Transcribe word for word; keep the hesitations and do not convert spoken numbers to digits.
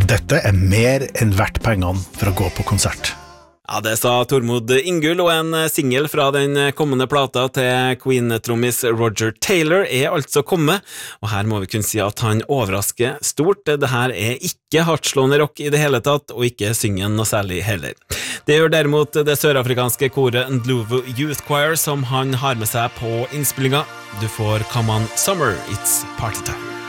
dette er mer enn verdt pengene for å gå på konsert. Ja, det sa Tormod Ingull, og en single fra den kommende plata til Queen-trommis Roger Taylor er altså kommet, og her må vi kunne si at han overrasker stort. Det her er ikke hardslående rock i det hele tatt, og ikke synger noe særlig heller. Det gjør derimot det sørafrikanske koret Ndlovu Youth Choir, som han har med seg på innspillinga. Du får Come On Summer, It's Party Time.